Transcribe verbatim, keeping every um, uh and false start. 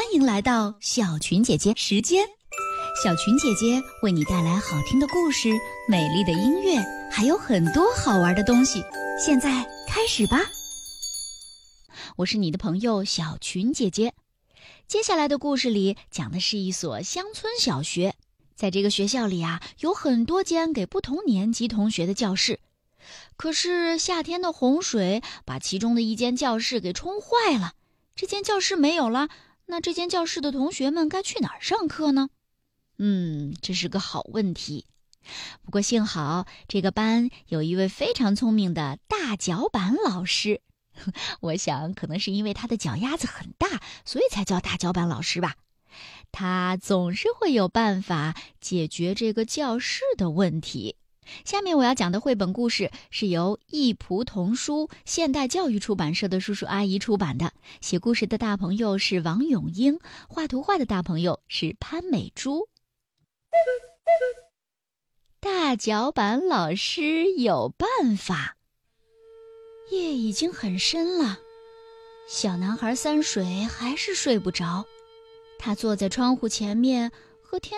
迎来到小群姐姐时间。小群姐姐为你带来好听的故事、美丽的音乐，还有很多好玩的东西。现在开始吧。我是你的朋友小群姐姐。接下来的故事里讲的是一所乡村小学。在这个学校里啊，有很多间给不同年级同学的教室。可是夏天的洪水把其中的一间教室给冲坏了，这间教室没有了，那这间教室的同学们该去哪儿上课呢？嗯，这是个好问题。不过幸好这个班有一位非常聪明的大脚板老师，我想可能是因为他的脚丫子很大，所以才叫大脚板老师吧。他总是会有办法解决这个教室的问题。下面我要讲的绘本故事是由一仆童书现代教育出版社的叔叔阿姨出版的，写故事的大朋友是王永英，画图画的大朋友是潘美珠。大脚板老师有办法。夜已经很深了，小男孩三水还是睡不着，他坐在窗户前面和天